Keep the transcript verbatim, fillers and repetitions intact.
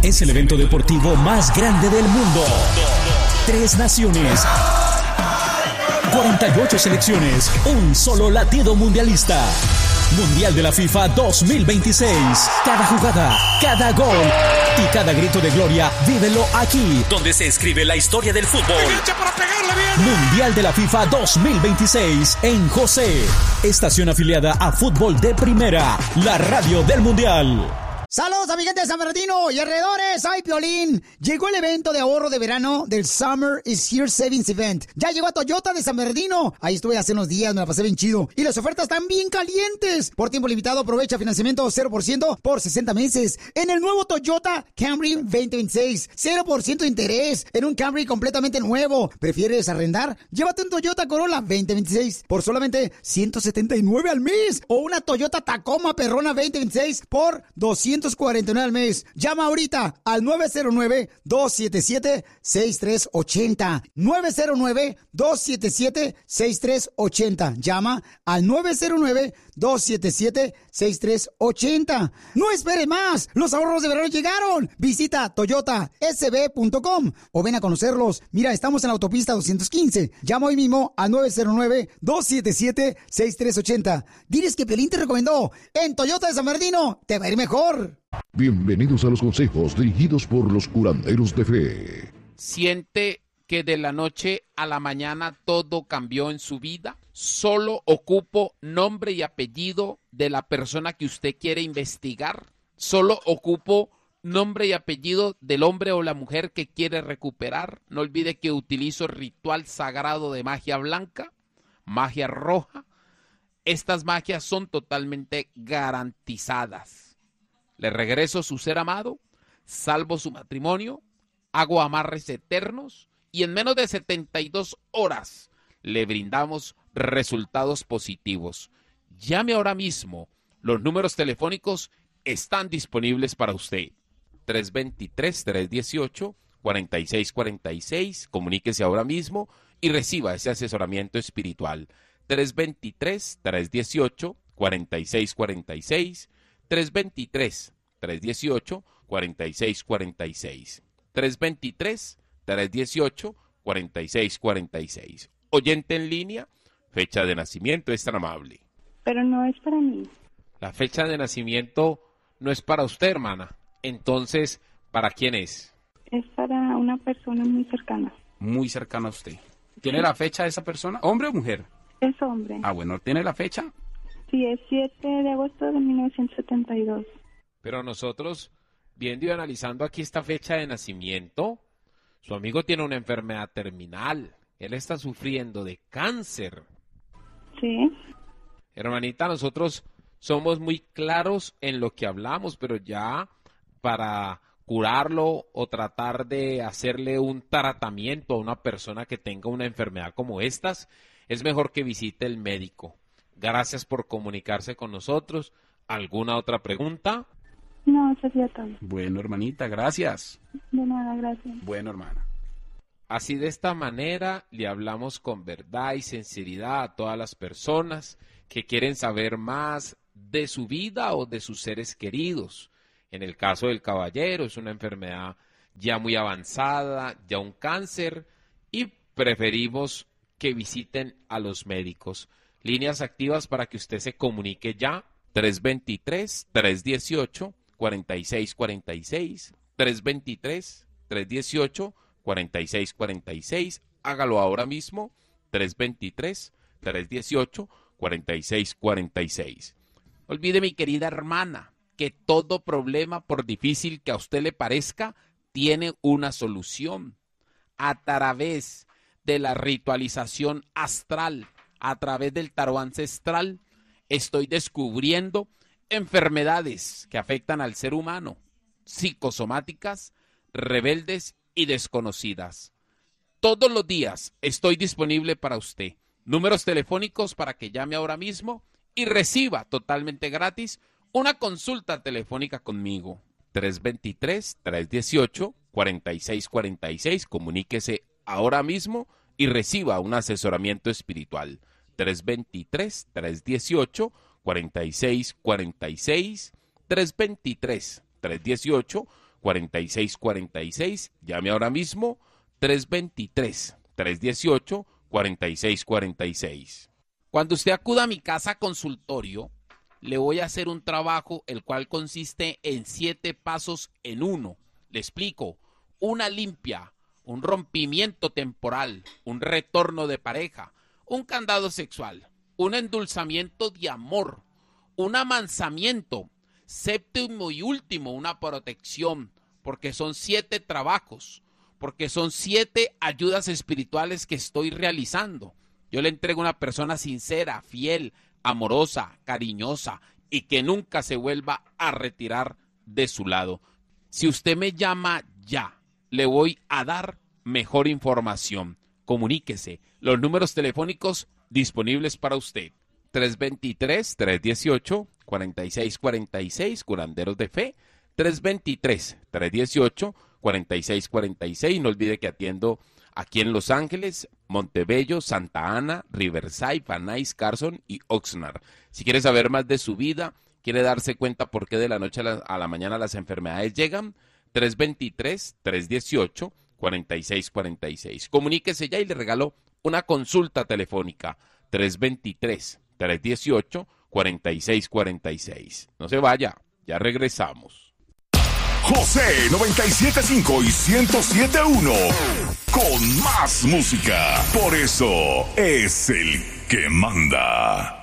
es el evento deportivo más grande del mundo. Tres naciones, cuarenta y ocho selecciones, un solo latido mundialista. Mundial de la FIFA dos mil veintiséis. Cada jugada, cada gol y cada grito de gloria, vívelo aquí, donde se escribe la historia del fútbol. Mundial de la FIFA dos mil veintiséis en José. Estación afiliada a Fútbol de Primera, la radio del Mundial. Saludos, amiguetes de San Bernardino y alrededores. Soy Piolín. Llegó el evento de ahorro de verano del Summer is Here Savings Event. Ya llegó a Toyota de San Bernardino. Ahí estuve hace unos días, me la pasé bien chido. Y las ofertas están bien calientes. Por tiempo limitado, aprovecha financiamiento cero por ciento por sesenta meses. En el nuevo Toyota Camry veinte veintiséis. cero por ciento de interés en un Camry completamente nuevo. ¿Prefieres arrendar? Llévate un Toyota Corolla veinte veintiséis por solamente ciento setenta y nueve al mes. O una Toyota Tacoma Perrona veinte veintiséis por doscientos cuarenta y nueve al mes. Llama ahorita al nueve cero nueve, dos siete siete, seis tres ocho cero. nueve cero nueve, dos siete siete, seis tres ocho cero. Llama al nueve cero nueve, dos siete siete, seis tres ocho cero. No esperes más. Los ahorros de verano llegaron. Visita toyota s b punto com o ven a conocerlos. Mira, estamos en la autopista doscientos quince. Llama hoy mismo al nueve cero nueve, dos siete siete, seis tres ocho cero. Diles que Pelín te recomendó. En Toyota de San Bernardino te va a ir mejor. Bienvenidos a los consejos dirigidos por los curanderos de fe. ¿Siente que de la noche a la mañana todo cambió en su vida? Solo ocupo nombre y apellido de la persona que usted quiere investigar. Solo ocupo nombre y apellido del hombre o la mujer que quiere recuperar. No olvide que utilizo ritual sagrado de magia blanca, magia roja. Estas magias son totalmente garantizadas. Le regreso su ser amado, salvo su matrimonio, hago amarres eternos y en menos de setenta y dos horas le brindamos resultados positivos. Llame ahora mismo. Los números telefónicos están disponibles para usted. tres dos tres, tres uno ocho, cuatro seis cuatro seis. Comuníquese ahora mismo y reciba ese asesoramiento espiritual. tres dos tres, tres uno ocho, cuatro seis cuatro seis. tres dos tres, tres uno ocho, cuatro seis cuatro seis. tres dos tres, tres uno ocho, cuatro seis cuatro seis. Oyente en línea, fecha de nacimiento es tan amable. Pero no es para mí. La fecha de nacimiento no es para usted, hermana. Entonces, ¿para quién es? Es para una persona muy cercana. Muy cercana a usted. ¿Tiene la fecha de esa persona? ¿Hombre o mujer? Es hombre. Ah, bueno, ¿tiene la fecha? Sí, es siete de agosto de mil novecientos setenta y dos. Pero nosotros, viendo y analizando aquí esta fecha de nacimiento, su amigo tiene una enfermedad terminal. Él está sufriendo de cáncer. Sí. Hermanita, nosotros somos muy claros en lo que hablamos, pero ya para curarlo o tratar de hacerle un tratamiento a una persona que tenga una enfermedad como estas, es mejor que visite el médico. Gracias por comunicarse con nosotros. ¿Alguna otra pregunta? No, sería todo. Bueno, hermanita, gracias. De nada, gracias. Bueno, hermana. Así de esta manera le hablamos con verdad y sinceridad a todas las personas que quieren saber más de su vida o de sus seres queridos. En el caso del caballero es una enfermedad ya muy avanzada, ya un cáncer, y preferimos que visiten a los médicos. Líneas activas para que usted se comunique ya, tres dos tres, tres uno ocho, cuatro seis cuatro seis, tres dos tres, tres uno ocho, cuatro seis cuatro seis, hágalo ahora mismo, tres dos tres, tres uno ocho, cuatro seis cuatro seis. Olvide, mi querida hermana, que todo problema, por difícil que a usted le parezca, tiene una solución. A través de la ritualización astral, a través del tarot ancestral, estoy descubriendo enfermedades que afectan al ser humano, psicosomáticas, rebeldes y desconocidas. Todos los días estoy disponible para usted. Números telefónicos para que llame ahora mismo y reciba totalmente gratis una consulta telefónica conmigo. tres dos tres, tres uno ocho, cuatro seis cuatro seis. Comuníquese ahora mismo y reciba un asesoramiento espiritual. tres dos tres, tres uno ocho, cuatro seis cuatro seis. tres dos tres, tres uno ocho, cuarenta y seis cuarenta y seis. Llame ahora mismo tres dos tres, tres uno ocho, cuarenta y seis cuarenta y seis. Cuando usted acuda a mi casa consultorio, le voy a hacer un trabajo el cual consiste en siete pasos en uno. Le explico: una limpia, un rompimiento temporal, un retorno de pareja, un candado sexual, un endulzamiento de amor, un amansamiento, séptimo y último, una protección, porque son siete trabajos, porque son siete ayudas espirituales que estoy realizando. Yo le entrego a una persona sincera, fiel, amorosa, cariñosa y que nunca se vuelva a retirar de su lado. Si usted me llama ya, le voy a dar mejor información. Comuníquese. Los números telefónicos disponibles para usted. tres dos tres, tres uno ocho, cuarenta y seis cuarenta y seis, Curanderos de Fe. tres dos tres, tres uno ocho, cuarenta y seis cuarenta y seis. No olvide que atiendo aquí en Los Ángeles, Montebello, Santa Ana, Riverside, Van Nuys, Carson y Oxnard. Si quiere saber más de su vida, quiere darse cuenta por qué de la noche a la, a la mañana las enfermedades llegan, tres dos tres, tres uno ocho, cuarenta y seis cuarenta y seis. Comuníquese ya y le regalo una consulta telefónica. tres dos tres, tres uno ocho, cuarenta y seis cuarenta y seis. No se vaya, ya regresamos. José noventa y siete punto cinco y ciento siete punto uno. Con más música. Por eso es el que manda.